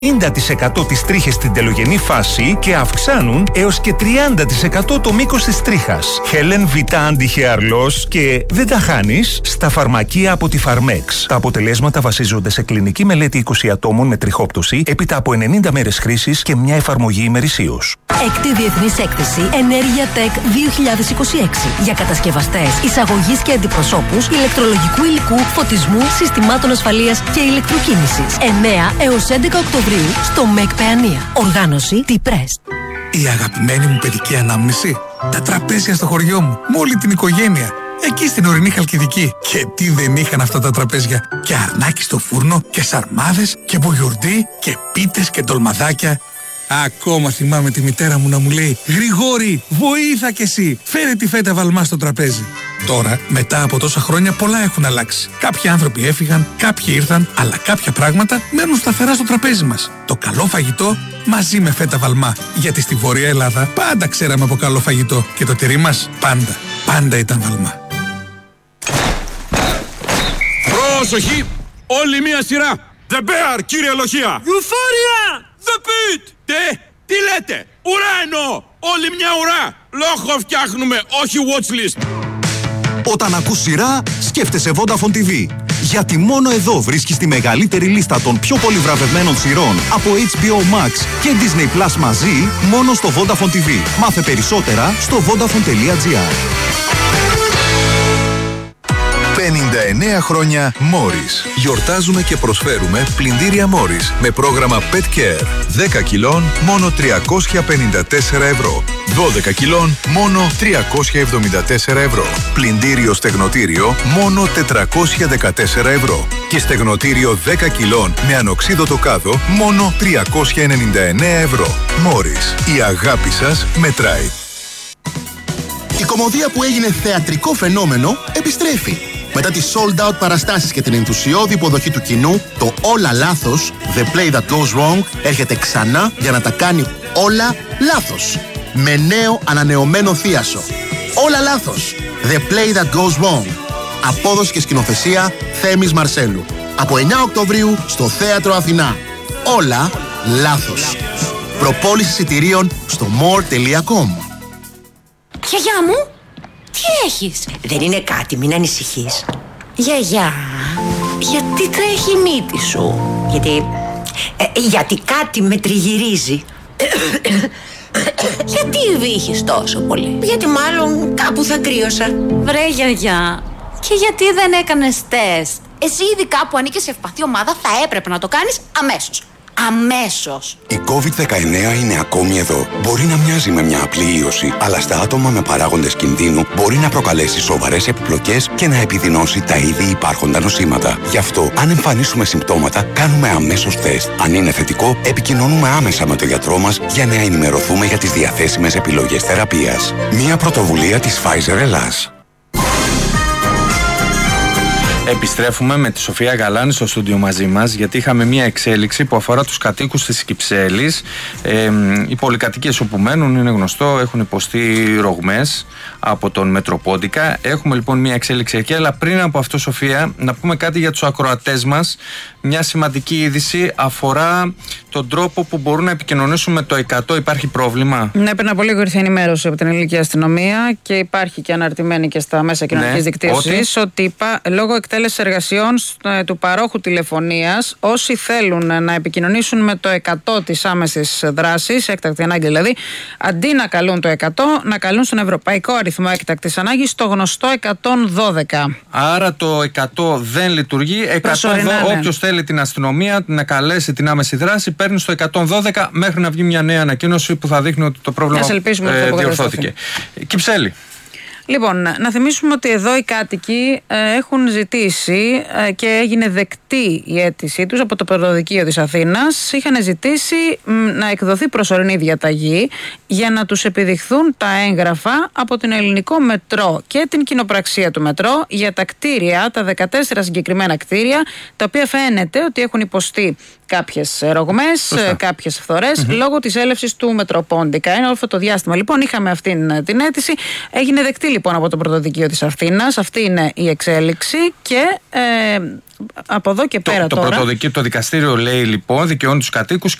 50% τις τρίχες στην τελογενή φάση και αυξάνουν έως και 30% το μήκος της τρίχας. Helen Vita Anti-Hair Loss και δεν τα χάνεις στα φαρμακεία από τη Pharmex. Τα αποτελέσματα βασίζονται σε κλινική μελέτη 20 ατόμων με τριχόπτωση έπειτα από 90 μέρες χρήσης και μια εφαρμογή ημερησίως. Έκτη Διεθνής Έκθεση Ενέργεια Tech 2026 για κατασκευαστές, εισαγωγής και αντιπροσώπους ηλεκτρολογικού υλικού, φωτισμού, συστημάτων ασφαλείας και ηλεκτροκίνησης. 9 έως 11 Οκτωβρίου στο ΜΕΚ Παιανία. Οργάνωση T-Press. Η αγαπημένη μου παιδική ανάμνηση. Τα τραπέζια στο χωριό μου, με όλη την οικογένεια. Εκεί στην ορεινή Χαλκιδική. Και τι δεν είχαν αυτά τα τραπέζια. Και αρνάκι στο φούρνο, και σαρμάδες, και μπογιουρντί, και πίτες και ντολμαδάκια. Ακόμα θυμάμαι τη μητέρα μου να μου λέει «Γρηγόρη, βοήθα κι εσύ, φέρε τη φέτα βαλμά στο τραπέζι». Τώρα, μετά από τόσα χρόνια, πολλά έχουν αλλάξει. Κάποιοι άνθρωποι έφυγαν, κάποιοι ήρθαν, αλλά κάποια πράγματα μένουν σταθερά στο τραπέζι μας. Το καλό φαγητό μαζί με φέτα βαλμά. Γιατί στη Βόρεια Ελλάδα πάντα ξέραμε από καλό φαγητό και το τυρί μας πάντα ήταν βαλμά. Πρόσοχη! Όλη μία σειρά! The Bear, κύριε Λοχεία! Euphoria! The Pit! Τι λέτε! Ουρά εννοώ! Όλη μια ουρά! Λόγο φτιάχνουμε, όχι watchlist! Όταν ακούς σειρά, σκέφτεσαι Vodafone TV. Γιατί μόνο εδώ βρίσκεις τη μεγαλύτερη λίστα των πιο πολύ βραβευμένων σειρών από HBO Max και Disney Plus μαζί, μόνο στο Vodafone TV. Μάθε περισσότερα στο vodafone.gr. 59 χρόνια Morris. Γιορτάζουμε και προσφέρουμε πλυντήρια Morris με πρόγραμμα Pet Care. 10 κιλών μόνο 354 ευρώ. 12 κιλών μόνο 374 ευρώ. Πλυντήριο στεγνοτήριο μόνο 414 ευρώ. Και στεγνοτήριο 10 κιλών με ανοξίδωτο κάδο μόνο 399 ευρώ. Morris. Η αγάπη σας μετράει. Η κομμωδία που έγινε θεατρικό φαινόμενο επιστρέφει. Μετά τις sold out παραστάσεις και την ενθουσιώδη υποδοχή του κοινού, το Όλα Λάθος, The Play That Goes Wrong, έρχεται ξανά για να τα κάνει όλα λάθος. Με νέο ανανεωμένο θίασο. Όλα Λάθος, The Play That Goes Wrong. Απόδοση και σκηνοθεσία Θέμης Μαρσέλου. Από 9 Οκτωβρίου στο Θέατρο Αθηνά. Όλα Λάθος. Προπόληση εισιτηρίων στο more.com. Γιαγιά μου, τι έχεις? Δεν είναι κάτι, μην ανησυχείς. Γιαγιά, γιατί τρέχει η μύτη σου? Γιατί κάτι με τριγυρίζει. Γιατί βύχεις τόσο πολύ? Γιατί μάλλον κάπου θα κρύωσα. Βρε γιαγιά, και γιατί δεν έκανες τεστ? Εσύ ήδη κάπου ανήκες σε ευπαθή ομάδα, θα έπρεπε να το κάνεις αμέσως. Αμέσως. Η COVID-19 είναι ακόμη εδώ. Μπορεί να μοιάζει με μια απλή ίωση, αλλά στα άτομα με παράγοντες κινδύνου μπορεί να προκαλέσει σοβαρές επιπλοκές και να επιδεινώσει τα ήδη υπάρχοντα νοσήματα. Γι' αυτό, αν εμφανίσουμε συμπτώματα, κάνουμε αμέσως τεστ. Αν είναι θετικό, επικοινωνούμε άμεσα με τον γιατρό μας για να ενημερωθούμε για τις διαθέσιμες επιλογές θεραπείας. Μια πρωτοβουλία της Pfizer Ελλάς. Επιστρέφουμε με τη Σοφία Γαλάνη στο στούντιο μαζί μας, γιατί είχαμε μια εξέλιξη που αφορά τους κατοίκους της Κυψέλης. Οι πολυκατοικίες όπου μένουν, είναι γνωστό, έχουν υποστεί ρογμές από τον Μετροπόντικα. Έχουμε λοιπόν μια εξέλιξη εκεί, αλλά πριν από αυτό, Σοφία, να πούμε κάτι για τους ακροατές μας. Μια σημαντική είδηση αφορά τον τρόπο που μπορούν να επικοινωνήσουν με το 100. Υπάρχει πρόβλημα? Ναι, πριν από λίγο ήρθε ενημέρωση από την Ελληνική Αστυνομία και υπάρχει και αναρτημένη και στα μέσα κοινωνικής δικτύωσης ότι λόγω εκτέλεσης εργασιών του παρόχου τηλεφωνίας, όσοι θέλουν να επικοινωνήσουν με το 100 της άμεσης δράσης, έκτακτη ανάγκη δηλαδή, αντί να καλούν το 100, να καλούν στον ευρωπαϊκό αριθμό έκτακτης ανάγκης, το γνωστό 112. Άρα το 100 δεν λειτουργεί. Όποιος θέλει την αστυνομία να καλέσει την άμεση δράση, παίρνει στο 112 μέχρι να βγει μια νέα ανακοίνωση που θα δείχνει ότι το πρόβλημα διορθώθηκε. Κυψέλη. Λοιπόν, να θυμίσουμε ότι εδώ οι κάτοικοι έχουν ζητήσει και έγινε δεκτή η αίτησή τους από το Πρωτοδικείο της Αθήνας. Είχαν ζητήσει να εκδοθεί προσωρινή διαταγή για να τους επιδειχθούν τα έγγραφα από την Ελληνικό Μετρό και την κοινοπραξία του Μετρό για τα κτίρια, τα 14 συγκεκριμένα κτίρια, τα οποία φαίνεται ότι έχουν υποστεί κάποιες ρογμές, κάποιες φθορές λόγω της έλευσης του Μετροπόντικα. Όλο αυτό το διάστημα λοιπόν είχαμε αυτή την αίτηση. Έγινε δεκτή λοιπόν από το Πρωτοδικείο της Αθήνας. Αυτή είναι η εξέλιξη και από εδώ και πέρα το τώρα. Το δικαστήριο λέει λοιπόν δικαιώνει τους κατοίκους